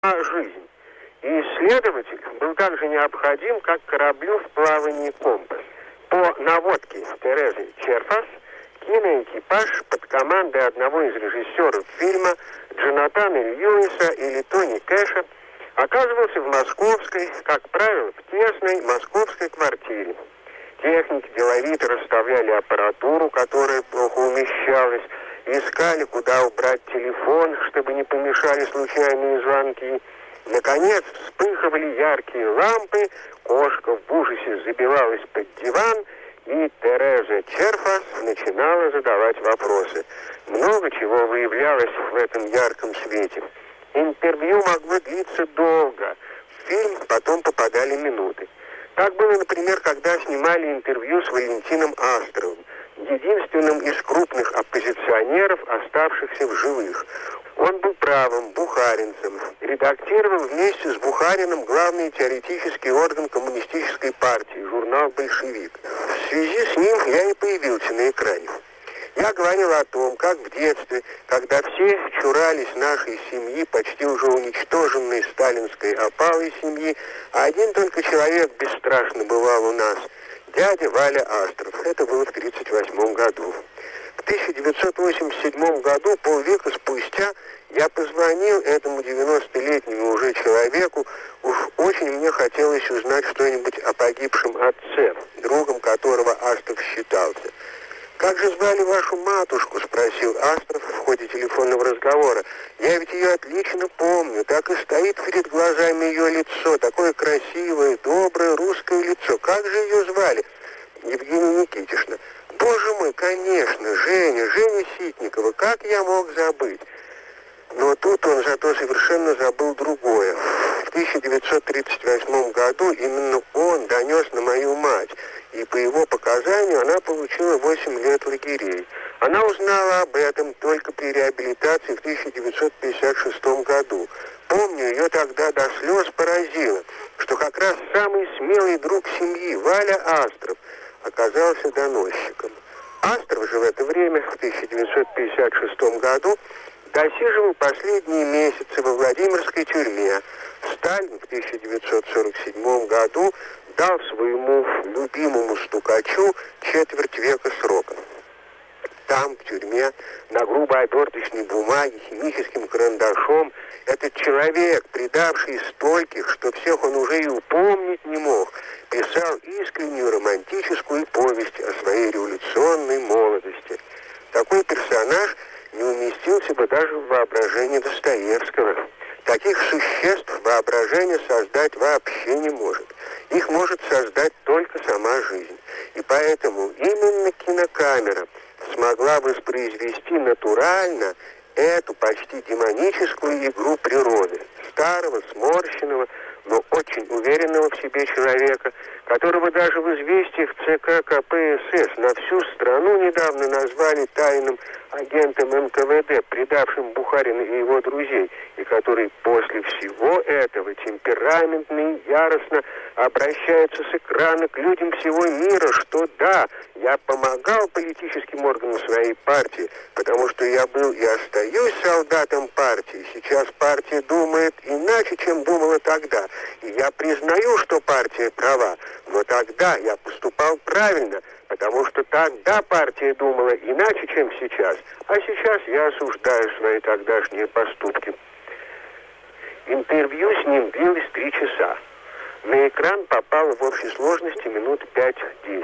жизнь. И исследователь был так же необходим, как кораблю в плавании компас. По наводке Терезы Черфас киноэкипаж под командой одного из режиссеров фильма Джонатана Льюиса или Тони Кэша оказывался в московской, как правило, в тесной московской квартире. Техники деловито расставляли аппаратуру, которая плохо умещалась, искали, куда убрать телефон, чтобы не помешали случайные звонки. Наконец вспыхивали яркие лампы, кошка в ужасе забивалась под диван, и Тереза Черфас начинала задавать вопросы. Много чего выявлялось в этом ярком свете. Интервью могло длиться долго. В фильм потом попадали минуты. Так было, например, когда снимали интервью с Валентином Астровым, единственным из крупных оппозиционеров, оставшихся в живых. Он был правым бухаринцем, редактировал вместе с Бухариным главный теоретический орган коммунистической партии, журнал «Большевик». В связи с ним я и появился на экране. Я говорил о том, как в детстве, когда все чурались нашей семьи, почти уже уничтоженной сталинской опалой семьи, а один только человек бесстрашно бывал у нас – дядя Валя Астров. Это было в 1938 году. В 1987 году, полвека спустя, я позвонил этому 90-летнему уже человеку. Уж очень мне хотелось узнать что-нибудь о погибшем отце, другом которого Астров считался. «Как же звали вашу матушку?» – спросил Астров в ходе телефонного разговора. «Я ведь ее отлично помню. Так и стоит перед глазами ее лицо. Такое красивое, доброе русское лицо. Как же ее звали?» «Евгения Никитишна». «Боже мой, конечно, Женя Ситникова. Как я мог забыть?» Но тут он зато совершенно забыл другое. В 1938 году именно он донес на мою мать, и по его показанию она получила 8 лет лагерей. Она узнала об этом только при реабилитации в 1956 году. Помню, ее тогда до слез поразило, что как раз самый смелый друг семьи, Валя Астров, оказался доносчиком. Астров же в это время, в 1956 году, досиживал последние месяцы во Владимирской тюрьме. Сталин в 1947 году дал своему любимому стукачу четверть века срока. Там, в тюрьме, на грубой оберточной бумаге, химическим карандашом, этот человек, предавший стольких, что всех он уже и упомнить не мог, писал искреннюю романтическую повесть о своей революционной молодости. Такой персонаж не уместился бы даже в воображении Достоевского. Таких существ воображение создать вообще не может. Их может создать только сама жизнь. И поэтому именно кинокамера смогла воспроизвести натурально эту почти демоническую игру природы. Старого, сморщенного, но очень уверенного в себе человека, которого даже в известиях ЦК КПСС на всю страну недавно назвали тайным агентом НКВД, предавшим Бухарина и его друзей, и который после всего этого темпераментно и яростно обращается с экрана к людям всего мира, что да, я помогал политическим органам своей партии, потому что я был и остаюсь солдатом партии. Сейчас партия думает иначе, чем думала тогда. И я признаю, что партия права, но тогда я поступал правильно, потому что тогда партия думала иначе, чем сейчас, а сейчас я осуждаю свои тогдашние поступки. Интервью с ним длилось 3 часа. На экран попало в общей сложности минут 5-10.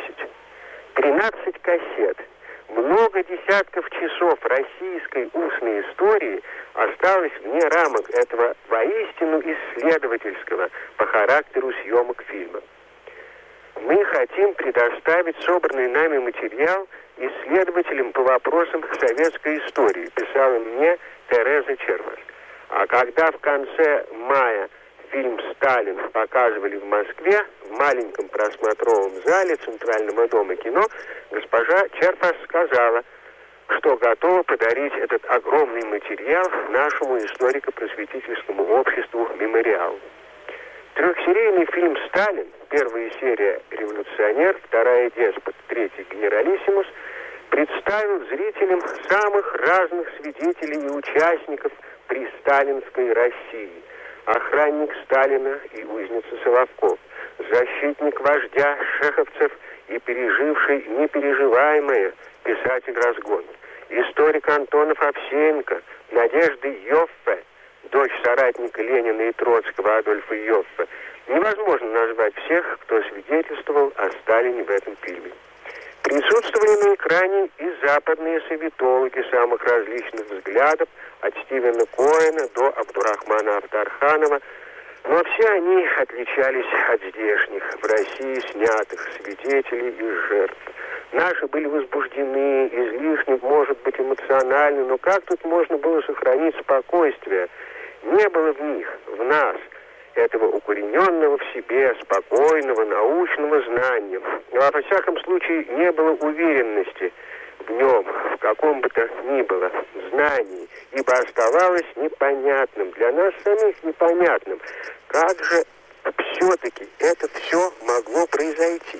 13 кассет. Много десятков часов российской устной истории осталось вне рамок этого воистину исследовательского по характеру съемок фильма. Мы хотим предоставить собранный нами материал исследователям по вопросам советской истории, писала мне Тереза Черфас. А когда в конце мая фильм «Сталин» показывали в Москве, в маленьком просмотровом зале Центрального дома кино, госпожа Черфас сказала, что готова подарить этот огромный материал нашему историко-просветительскому обществу «Мемориал». Трехсерийный фильм «Сталин», первая серия «Революционер», вторая «Деспот», третья «Генералиссимус» представил зрителям самых разных свидетелей и участников при сталинской России. охранник Сталина и узница Соловков, защитник вождя шеховцев и переживший непереживаемое писатель Разгон, историк Антонов Овсеенко, Надежда Йоффе, дочь соратника Ленина и Троцкого Адольфа Йоффе. Невозможно назвать всех, кто свидетельствовал о Сталине в этом фильме. Присутствовали на экране и западные советологи самых различных взглядов, от Стивена Коэна до Абдурахмана Авторханова, но все они отличались от здешних, в России снятых свидетелей и жертв. Наши были возбуждены, излишне, может быть, эмоциональны, но как тут можно было сохранить спокойствие? Не было в них, в нас, этого укорененного в себе, спокойного, научного знания. А во всяком случае не было уверенности в нем, в каком бы то ни было знании, ибо оставалось непонятным, для нас самих непонятным, как же все-таки это все могло произойти.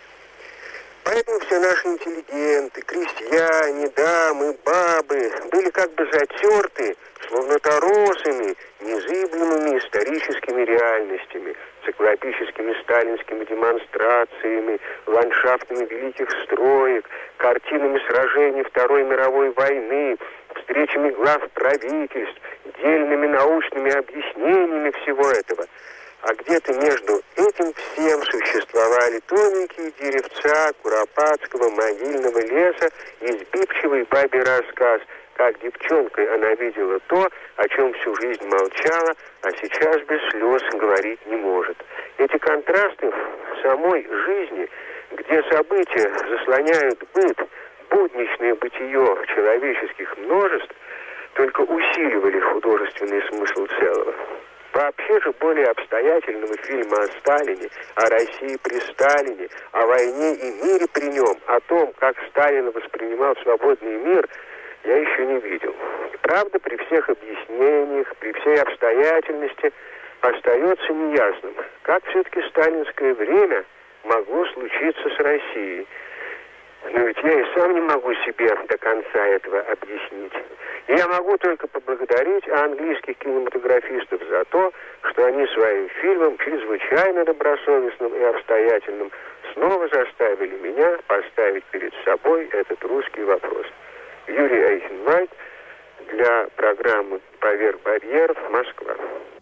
Поэтому все наши интеллигенты, крестьяне, дамы, бабы были как бы затерты, словно торосами, незыблемыми историческими реальностями, циклопическими сталинскими демонстрациями, ландшафтами великих строек, картинами сражений Второй мировой войны, встречами глав правительств, дельными научными объяснениями всего этого. А где-то между этим всем существовали тоненькие деревца куропатского могильного леса и сбивчивый бабий рассказ, как девчонкой она видела то, о чем всю жизнь молчала, а сейчас без слез говорить не может. Эти контрасты в самой жизни, где события заслоняют быт, будничное бытие человеческих множеств, только усиливали художественный смысл целого. Вообще же более обстоятельного фильма о Сталине, о России при Сталине, о войне и мире при нем, о том, как Сталин воспринимал свободный мир, я еще не видел. Правда, при всех объяснениях, при всей обстоятельности остается неясным, как все-таки сталинское время могло случиться с Россией. Но ведь я и сам не могу себе до конца этого объяснить. И я могу только поблагодарить английских кинематографистов за то, что они своим фильмом, чрезвычайно добросовестным и обстоятельным, снова заставили меня поставить перед собой этот русский вопрос. Юрий Эйхенвальд для программы «Поверх барьеров. Москва».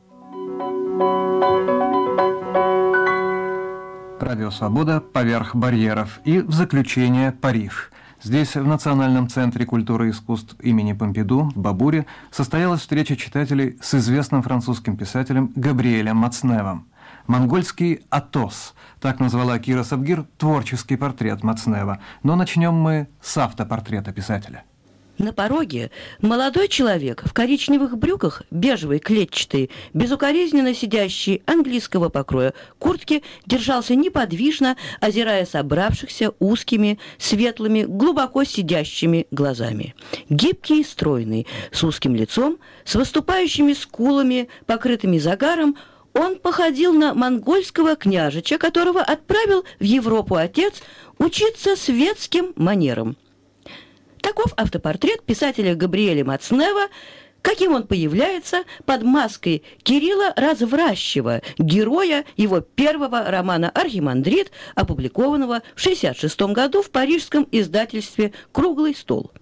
Радио «Свобода. Поверх барьеров». И в заключение Париж. Здесь, в Национальном центре культуры и искусств имени Помпиду, в Бабуре, состоялась встреча читателей с известным французским писателем Габриэлем Мацневым. «Монгольский Атос» — так назвала Кира Сабгир творческий портрет Мацнева. Но начнем мы с автопортрета писателя. На пороге молодой человек в коричневых брюках, бежевой, клетчатой, безукоризненно сидящей английского покроя куртки держался неподвижно, озирая собравшихся узкими, светлыми, глубоко сидящими глазами. Гибкий и стройный, с узким лицом, с выступающими скулами, покрытыми загаром, он походил на монгольского княжича, которого отправил в Европу отец учиться светским манерам. Таков автопортрет писателя Габриэля Мацнева, каким он появляется под маской Кирилла Развращева, героя его первого романа «Архимандрит», опубликованного в 1966 году в парижском издательстве «Круглый стол».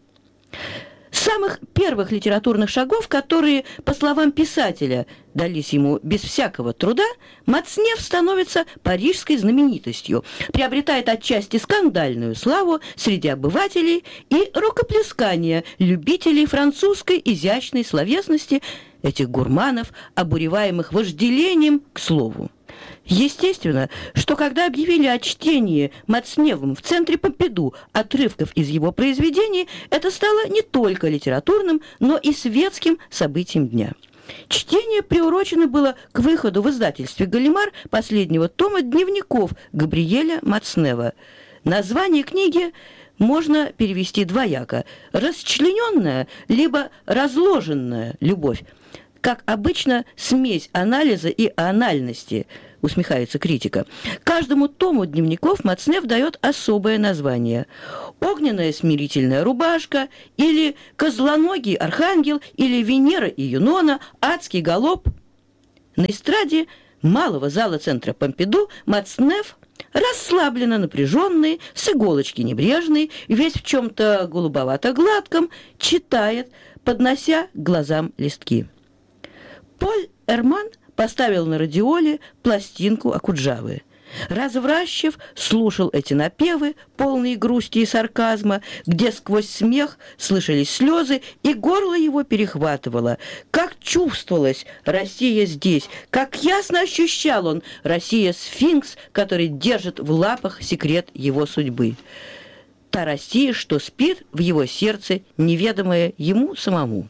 С самых первых литературных шагов, которые, по словам писателя, дались ему без всякого труда, Мацнев становится парижской знаменитостью, приобретает отчасти скандальную славу среди обывателей и рукоплескание любителей французской изящной словесности, этих гурманов, обуреваемых вожделением к слову. Естественно, что когда объявили о чтении Мацневым в центре Помпиду отрывков из его произведений, это стало не только литературным, но и светским событием дня. Чтение приурочено было к выходу в издательстве «Галимар» последнего тома дневников Габриэля Мацнева. Название книги можно перевести двояко: «Расчлененная» либо «Разложенная любовь». Как обычно, смесь анализа и анальности, усмехается критика. Каждому тому дневников Мацнев дает особое название: «Огненная смирительная рубашка», или «Козлоногий архангел», или «Венера и Юнона», «Адский галоп». На эстраде малого зала центра Помпиду Мацнеф, расслабленно напряженный, с иголочки небрежный, весь в чем-то голубовато-гладком, читает, поднося к глазам листки. Поль Эрман поставил на радиоле пластинку Окуджавы. Развращев слушал эти напевы, полные грусти и сарказма, где сквозь смех слышались слезы, и горло его перехватывало. Как чувствовалась Россия здесь, как ясно ощущал он Россия-сфинкс, который держит в лапах секрет его судьбы. Та Россия, что спит в его сердце, неведомая ему самому.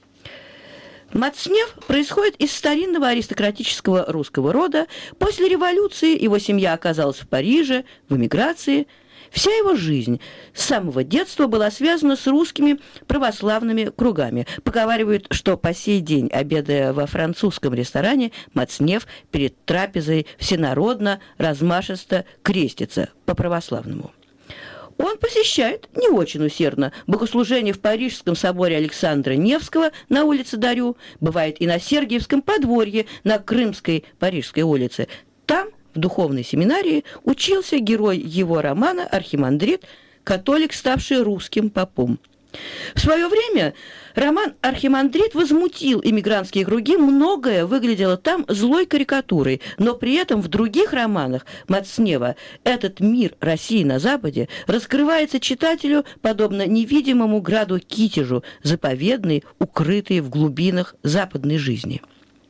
Мацнев происходит из старинного аристократического русского рода. После революции его семья оказалась в Париже, в эмиграции. Вся его жизнь с самого детства была связана с русскими православными кругами. Поговаривают, что по сей день, обедая во французском ресторане, Мацнев перед трапезой всенародно, размашисто крестится по-православному. Он посещает не очень усердно богослужение в Парижском соборе Александра Невского на улице Дарю, бывает и на Сергиевском подворье на Крымской Парижской улице. Там, в духовной семинарии, учился герой его романа «Архимандрит», католик, ставший русским попом. В свое время роман «Архимандрит» возмутил эмигрантские круги, многое выглядело там злой карикатурой, но при этом в других романах Мацнева этот мир России на Западе раскрывается читателю подобно невидимому граду Китежу, заповедный, укрытый в глубинах западной жизни.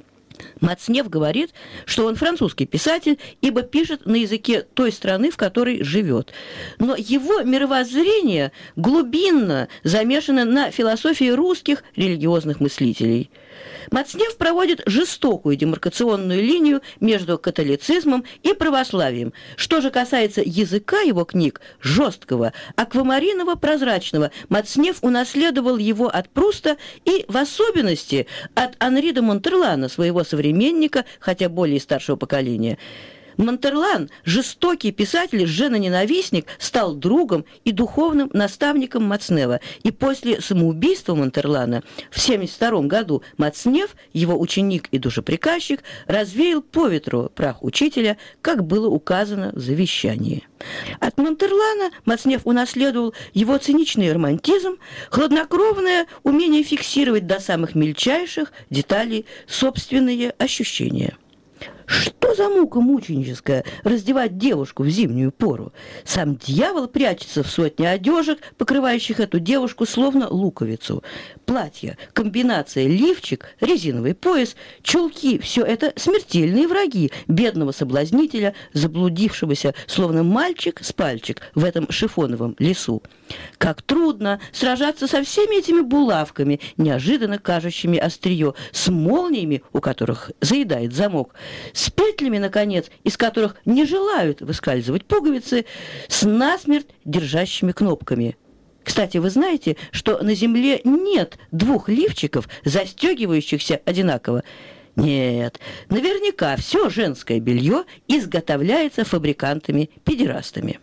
Мацнев говорит, что он французский писатель, ибо пишет на языке той страны, в которой живет. Но его мировоззрение глубинно замешано на философии русских религиозных мыслителей. Мацнев проводит жестокую демаркационную линию между католицизмом и православием. Что же касается языка его книг, жесткого, аквамаринового, прозрачного, Мацнев унаследовал его от Пруста и, в особенности, от Анри де Монтерлана, своего современника, хотя более старшего поколения. Монтерлан, жестокий писатель, женоненавистник, стал другом и духовным наставником Мацнева. И после самоубийства Монтерлана в 1972 году Мацнев, его ученик и душеприказчик, развеял по ветру прах учителя, как было указано в завещании. От Монтерлана Мацнев унаследовал его циничный романтизм, хладнокровное умение фиксировать до самых мельчайших деталей собственные ощущения. Что за мука мученическая раздевать девушку в зимнюю пору? Сам дьявол прячется в сотне одежек, покрывающих эту девушку словно луковицу. Платье, комбинация, лифчик, резиновый пояс, чулки – все это смертельные враги бедного соблазнителя, заблудившегося, словно мальчик с пальчик в этом шифоновом лесу. Как трудно сражаться со всеми этими булавками, неожиданно кажущими острие, с молниями, у которых заедает замок, с петлями, наконец, из которых не желают выскальзывать пуговицы, с насмерть держащими кнопками. Кстати, вы знаете, что на земле нет двух лифчиков, застегивающихся одинаково? Нет, наверняка все женское белье изготовляется фабрикантами-педерастами.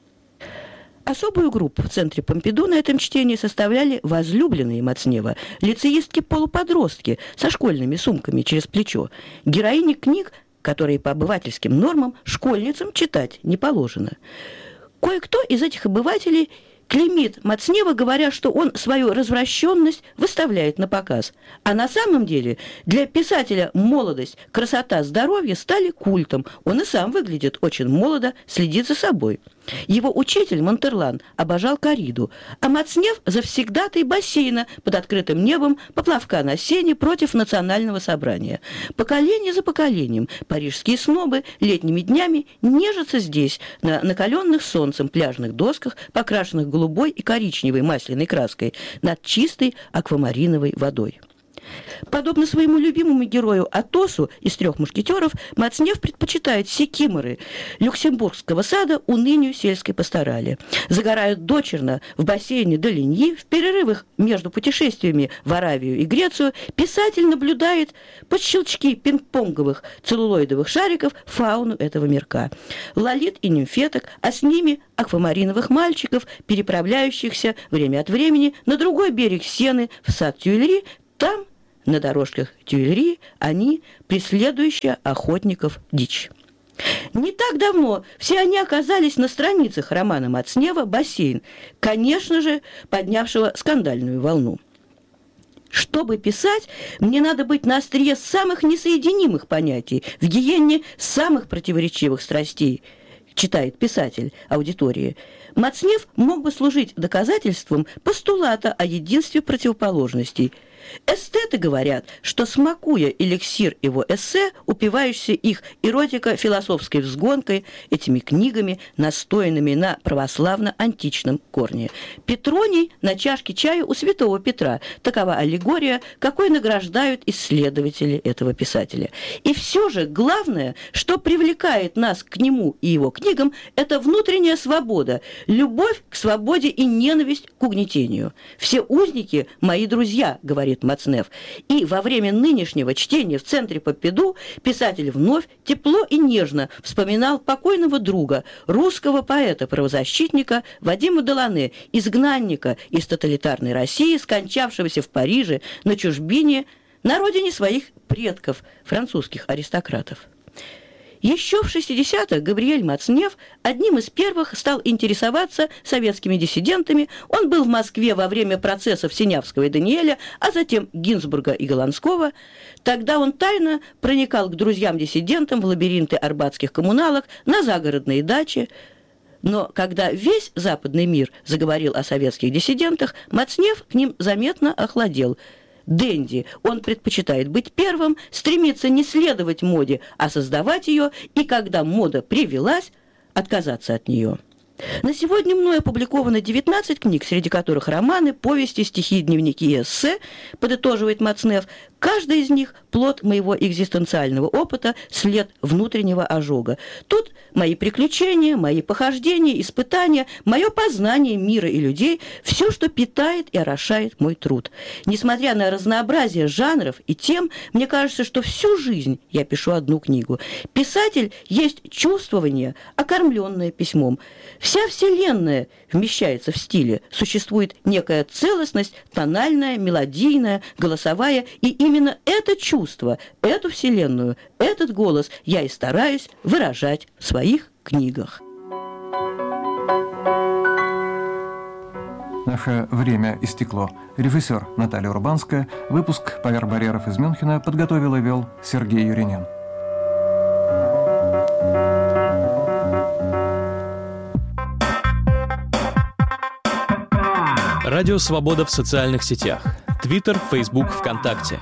Особую группу в центре Помпиду на этом чтении составляли возлюбленные Мацнева, лицеистки-полуподростки со школьными сумками через плечо, героини книг, которые по обывательским нормам школьницам читать не положено. Кое-кто из этих обывателей клеймит Мацнева, говоря, что он свою развращенность выставляет на показ. А на самом деле для писателя молодость, красота, здоровье стали культом. Он и сам выглядит очень молодо, следит за собой. Его учитель Монтерлан обожал корриду, а Мацнев завсегдатый бассейна под открытым небом, поплавка на сене против национального собрания. Поколение за поколением парижские снобы летними днями нежатся здесь, на накаленных солнцем пляжных досках, покрашенных голубой и коричневой масляной краской, над чистой аквамариновой водой. Подобно своему любимому герою Атосу из «Трех мушкетеров», Мацнев предпочитает секиморы Люксембургского сада унынию сельской пасторали. Загорают дочерно в бассейне Долиньи, в перерывах между путешествиями в Аравию и Грецию писатель наблюдает под щелчки пинг-понговых целлулоидовых шариков фауну этого мирка. Лолит и нимфеток, а с ними аквамариновых мальчиков, переправляющихся время от времени на другой берег Сены, в сад Тюильри. Там на дорожках Тюильри они преследующая охотников дичь. Не так давно все они оказались на страницах романа Мацнева «Бассейн», конечно же, поднявшего скандальную волну. Чтобы писать, мне надо быть на острие самых несоединимых понятий, в гиенне самых противоречивых страстей, читает писатель аудитории. Мацнев мог бы служить доказательством постулата о единстве противоположностей. Эстеты говорят, что, смакуя эликсир его эссе, упиваешься их эротико-философской взгонкой, этими книгами, настоянными на православно-античном корне. Петроний на чашке чая у святого Петра. Такова аллегория, какой награждают исследователи этого писателя. И все же главное, что привлекает нас к нему и его книгам, это внутренняя свобода, любовь к свободе и ненависть к угнетению. «Все узники – мои друзья», говорит Мацнев. И во время нынешнего чтения в центре Помпиду писатель вновь тепло и нежно вспоминал покойного друга, русского поэта-правозащитника Вадима Делане, изгнанника из тоталитарной России, скончавшегося в Париже на чужбине, на родине своих предков, французских аристократов. Еще в 60-х Габриэль Мацнев одним из первых стал интересоваться советскими диссидентами. Он был в Москве во время процессов Синявского и Даниэля, а затем Гинзбурга и Голландского. Тогда он тайно проникал к друзьям-диссидентам в лабиринты арбатских коммуналок, на загородные дачи. Но когда весь западный мир заговорил о советских диссидентах, Мацнев к ним заметно охладел. Денди, он предпочитает быть первым, стремится не следовать моде, а создавать ее, и когда мода привелась, отказаться от нее. На сегодня мной опубликовано 19 книг, среди которых романы, повести, стихи, дневники и эссе, подытоживает Мацнев. Каждый из них – плод моего экзистенциального опыта, след внутреннего ожога. Тут мои приключения, мои похождения, испытания, мое познание мира и людей – все, что питает и орошает мой труд. Несмотря на разнообразие жанров и тем, мне кажется, что всю жизнь я пишу одну книгу. Писатель есть чувствование, окормленное письмом. Вся Вселенная вмещается в стиле. Существует некая целостность, тональная, мелодийная, голосовая, и именно это чувство, эту Вселенную, этот голос я и стараюсь выражать в своих книгах. Наше время истекло. Режиссер Наталья Урбанская. Выпуск «Поверх барьеров» из Мюнхена подготовил и вел Сергей Юринин. Радио «Свобода» в социальных сетях. Твиттер, Фейсбук, ВКонтакте.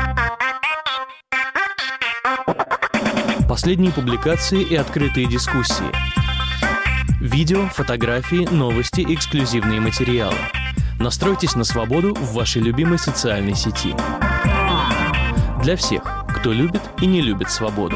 Последние публикации и открытые дискуссии. Видео, фотографии, новости, эксклюзивные материалы. Настройтесь на свободу в вашей любимой социальной сети. Для всех, кто любит и не любит свободу.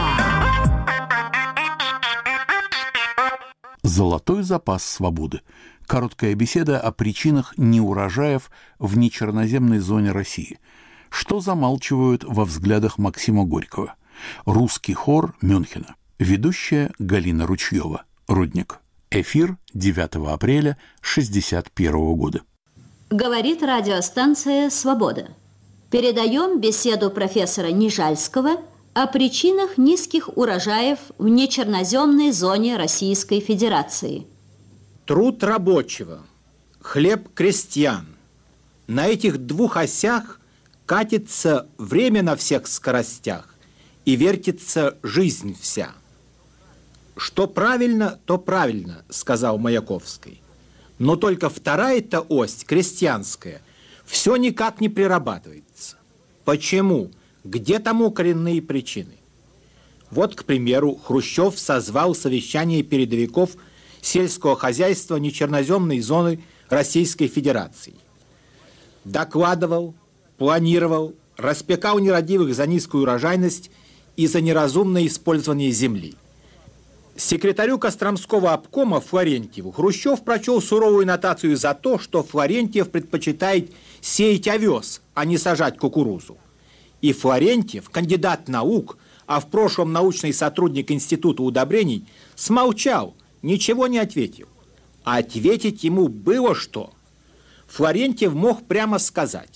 Золотой запас свободы. Короткая беседа о причинах неурожаев в нечерноземной зоне России. Что замалчивают во взглядах Максима Горького? Русский хор Мюнхена. Ведущая Галина Ручьева. Рудник. Эфир 9 апреля 1961 года. Говорит радиостанция «Свобода». Передаем беседу профессора Нижальского о причинах низких урожаев в нечерноземной зоне Российской Федерации. Труд рабочего, хлеб крестьян. На этих двух осях катится время на всех скоростях и вертится жизнь вся. Что правильно, то правильно, сказал Маяковский. Но только вторая-то ось, крестьянская, все никак не прирабатывается. Почему? Где тому коренные причины? Вот, к примеру, Хрущев созвал совещание передовиков сельского хозяйства нечерноземной зоны Российской Федерации. Докладывал, планировал, распекал нерадивых за низкую урожайность и за неразумное использование земли. Секретарю Костромского обкома Флорентьеву Хрущев прочел суровую нотацию за то, что Флорентьев предпочитает сеять овес, а не сажать кукурузу. И Флорентьев, кандидат наук, а в прошлом научный сотрудник Института удобрений, смолчал, ничего не ответил. А ответить ему было что? Флорентьев мог прямо сказать: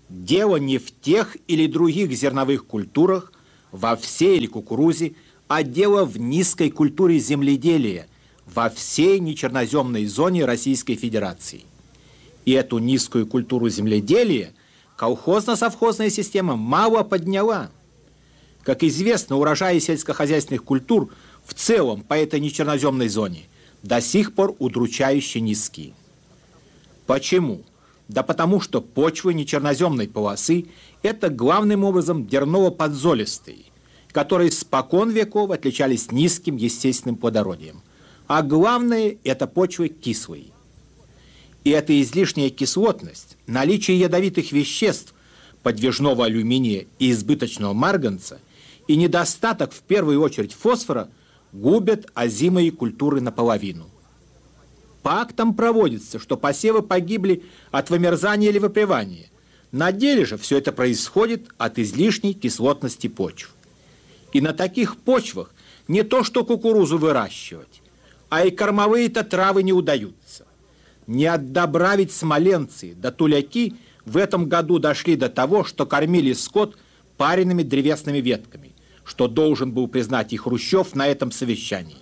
Дело не в тех или других зерновых культурах, во всей или кукурузе, а дело в низкой культуре земледелия во всей нечерноземной зоне Российской Федерации. И эту низкую культуру земледелия колхозно-совхозная система мало подняла. Как известно, урожаи сельскохозяйственных культур в целом по этой нечерноземной зоне до сих пор удручающе низкие. Почему? Да потому что почвы нечерноземной полосы – это главным образом дерново-подзолистые, которые спокон веков отличались низким естественным плодородием. А главное – это почвы кислые. И эта излишняя кислотность, наличие ядовитых веществ, подвижного алюминия и избыточного марганца и недостаток, в первую очередь, фосфора губят озимые культуры наполовину. По актам проводится, что посевы погибли от вымерзания или выпривания. На деле же все это происходит от излишней кислотности почв. И на таких почвах не то что кукурузу выращивать, а и кормовые-то травы не удаются. Не от добра ведь смоленцы, да туляки в этом году дошли до того, что кормили скот пареными древесными ветками, что должен был признать и Хрущев на этом совещании.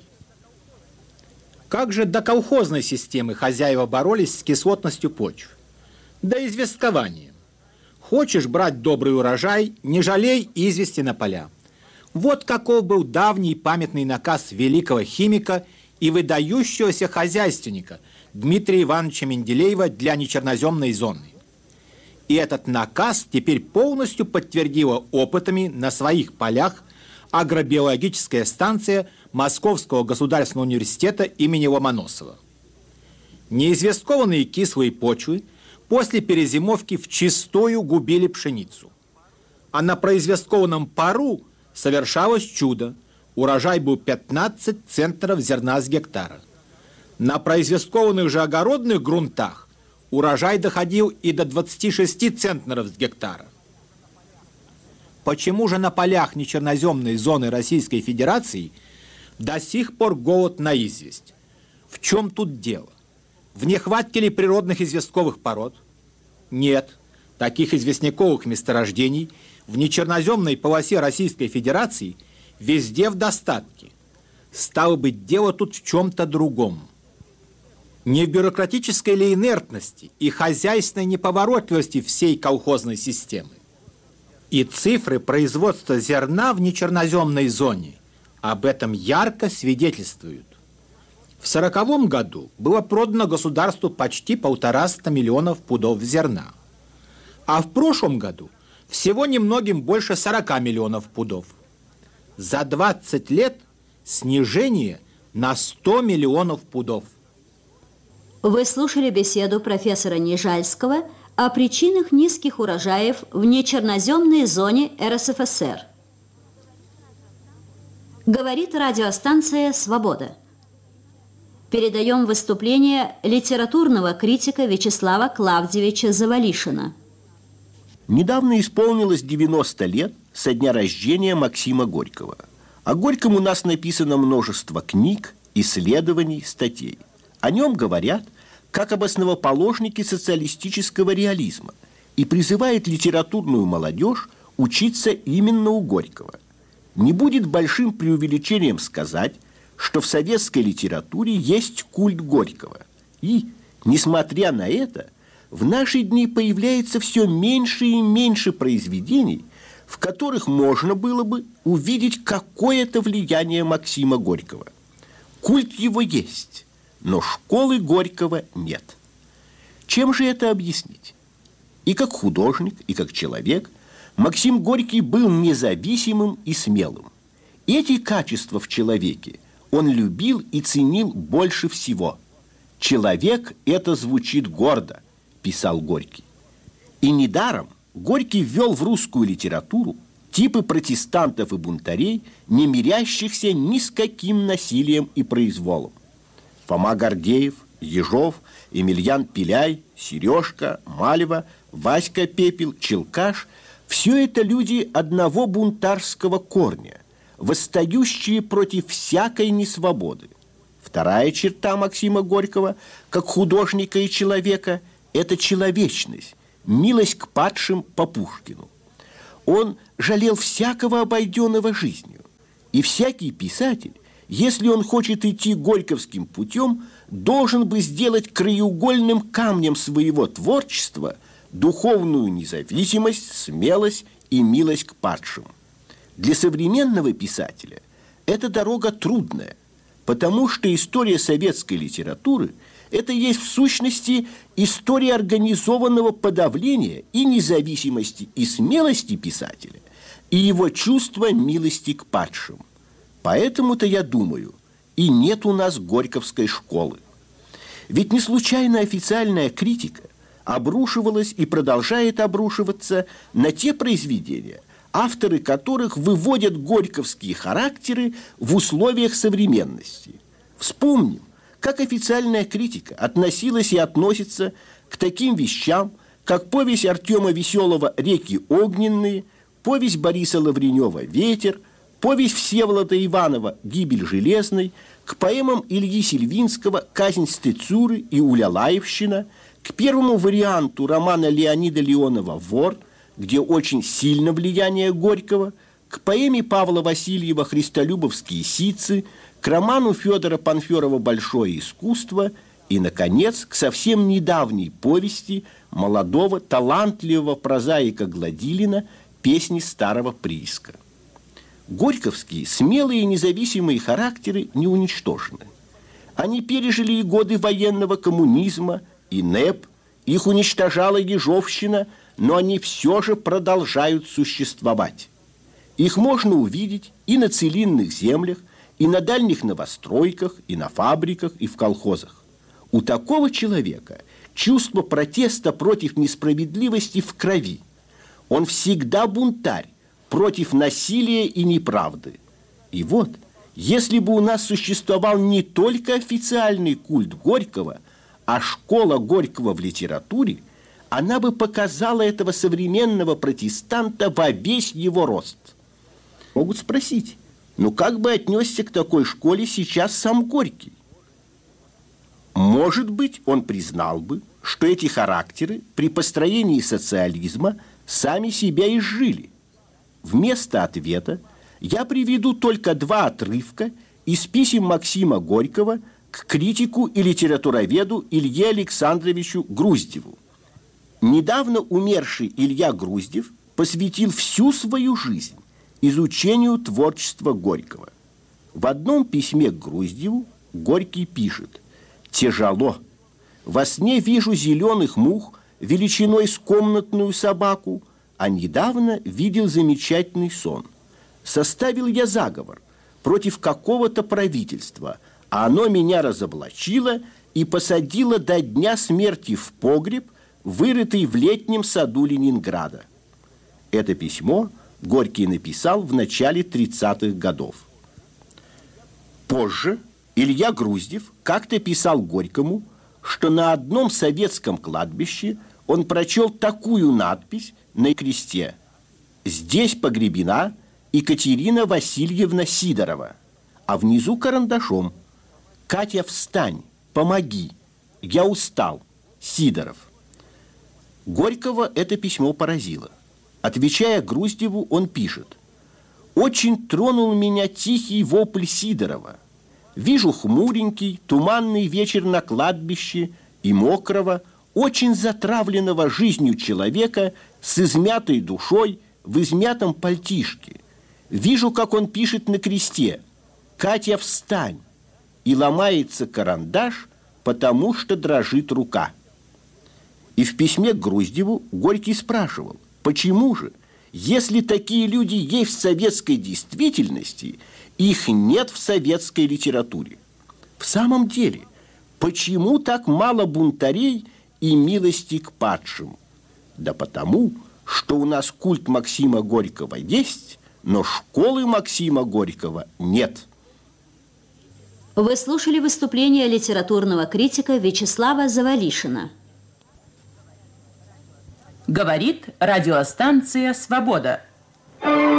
Как же до колхозной системы хозяева боролись с кислотностью почв? Да известкованием. Хочешь брать добрый урожай, не жалей извести на поля. Вот каков был давний памятный наказ великого химика и выдающегося хозяйственника Дмитрия Ивановича Менделеева для нечерноземной зоны. И этот наказ теперь полностью подтвердила опытами на своих полях агробиологическая станция Московского государственного университета имени Ломоносова. Неизвесткованные кислые почвы после перезимовки вчистую губили пшеницу. А на произвесткованном пару совершалось чудо. Урожай был 15 центнеров зерна с гектара. На произвесткованных же огородных грунтах урожай доходил и до 26 центнеров с гектара. Почему же на полях нечерноземной зоны Российской Федерации до сих пор голод на известь? В чем тут дело? В нехватке ли природных известковых пород? Нет. Таких известняковых месторождений в нечерноземной полосе Российской Федерации везде в достатке. Стало быть, дело тут в чем-то другом. Не в бюрократической ли инертности и хозяйственной неповоротливости всей колхозной системы? И цифры производства зерна в нечерноземной зоне об этом ярко свидетельствуют. В 1940 году было продано государству почти 150 миллионов пудов зерна, а в прошлом году всего немногим больше 40 миллионов пудов. За 20 лет снижение на 100 миллионов пудов. Вы слушали беседу профессора Нижальского о причинах низких урожаев в нечерноземной зоне РСФСР. Говорит радиостанция «Свобода». Передаем выступление литературного критика Вячеслава Клавдевича Завалишина. Недавно исполнилось 90 лет со дня рождения Максима Горького. О Горьком у нас написано множество книг, исследований, статей. О нем говорят как об основоположнике социалистического реализма и призывает литературную молодежь учиться именно у Горького. Не будет большим преувеличением сказать, что в советской литературе есть культ Горького. И, несмотря на это, в наши дни появляется все меньше и меньше произведений, в которых можно было бы увидеть какое-то влияние Максима Горького. Культ его есть, но школы Горького нет. Чем же это объяснить? И как художник, и как человек Максим Горький был независимым и смелым. Эти качества в человеке он любил и ценил больше всего. «Человек – это звучит гордо», – писал Горький. И недаром Горький ввел в русскую литературу типы протестантов и бунтарей, не мирящихся ни с каким насилием и произволом. Фома Гордеев, Ежов, Емельян Пиляй, Сережка, Малева, Васька Пепел, Челкаш – все это люди одного бунтарского корня, восстающие против всякой несвободы. Вторая черта Максима Горького, как художника и человека, это человечность, «Милость к падшим» по Пушкину. Он жалел всякого обойденного жизнью. И всякий писатель, если он хочет идти горьковским путем, должен бы сделать краеугольным камнем своего творчества духовную независимость, смелость и милость к падшим. Для современного писателя эта дорога трудная, потому что история советской литературы – это есть в сущности история организованного подавления и независимости, и смелости писателя, и его чувства милости к падшим. Поэтому-то, я думаю, и нет у нас горьковской школы. Ведь не случайно официальная критика обрушивалась и продолжает обрушиваться на те произведения, авторы которых выводят горьковские характеры в условиях современности. Вспомним, как официальная критика относилась и относится к таким вещам, как повесть Артема Веселого «Реки огненные», повесть Бориса Лавренева «Ветер», повесть Всеволода Иванова «Гибель железной», к поэмам Ильи Сильвинского «Казнь Стецюры» и «Улялаевщина», к первому варианту романа Леонида Леонова «Вор», где очень сильно влияние Горького, к поэме Павла Васильева «Христолюбовские ситцы», к роману Федора Панферова «Большое искусство» и, наконец, к совсем недавней повести молодого талантливого прозаика Гладилина «Песни старого прииска». Горьковские смелые и независимые характеры не уничтожены. Они пережили и годы военного коммунизма, и НЭП, их уничтожала ежовщина, но они все же продолжают существовать. Их можно увидеть и на целинных землях, и на дальних новостройках, и на фабриках, и в колхозах. У такого человека чувство протеста против несправедливости в крови. Он всегда бунтарь против насилия и неправды. И вот, если бы у нас существовал не только официальный культ Горького, а школа Горького в литературе, она бы показала этого современного протестанта во весь его рост. Могут спросить, ну как бы отнесся к такой школе сейчас сам Горький? Может быть, он признал бы, что эти характеры при построении социализма сами себя изжили. Вместо ответа я приведу только два отрывка из писем Максима Горького к критику и литературоведу Илье Александровичу Груздеву. Недавно умерший Илья Груздев посвятил всю свою жизнь изучению творчества Горького. В одном письме к Груздеву Горький пишет: «Тяжело. Во сне вижу зеленых мух величиной с комнатную собаку, а недавно видел замечательный сон. Составил я заговор против какого-то правительства, а оно меня разоблачило и посадило до дня смерти в погреб, вырытый в летнем саду Ленинграда». Это письмо Горький написал в начале 30-х годов. Позже Илья Груздев как-то писал Горькому, что на одном советском кладбище он прочел такую надпись на кресте: «Здесь погребена Екатерина Васильевна Сидорова», а внизу карандашом: «Катя, встань, помоги, я устал, Сидоров». Горького это письмо поразило. Отвечая Груздеву, он пишет: «Очень тронул меня тихий вопль Сидорова. Вижу хмуренький, туманный вечер на кладбище и мокрого, очень затравленного жизнью человека с измятой душой в измятом пальтишке. Вижу, как он пишет на кресте: «Катя, встань!» и ломается карандаш, потому что дрожит рука». И в письме к Груздеву Горький спрашивал: почему же, если такие люди есть в советской действительности, их нет в советской литературе? В самом деле, почему так мало бунтарей и милости к падшим? Да потому, что у нас культ Максима Горького есть, но школы Максима Горького нет. Вы слушали выступление литературного критика Вячеслава Завалишина. Говорит радиостанция «Свобода».